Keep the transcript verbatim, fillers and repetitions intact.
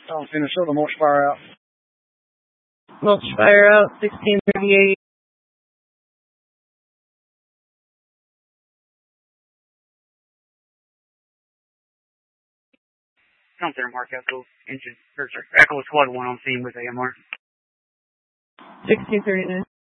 South Minnesota, mulch fire out. Mulch fire out, sixteen thirty-eight. Count there, Mark Echo, engine, or sorry, Echo Squad one on scene with A M R. sixteen thirty-nine.